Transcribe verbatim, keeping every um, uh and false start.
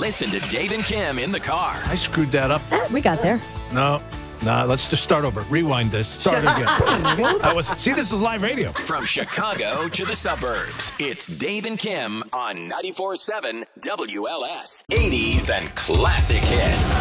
Listen to Dave and Kim in the car. I screwed that up. Eh, we got there. No, no, let's just start over. Rewind this. Start again. I was, see, this is live radio. From Chicago to the suburbs, it's Dave and Kim on ninety-four point seven W L S. eighties and classic hits.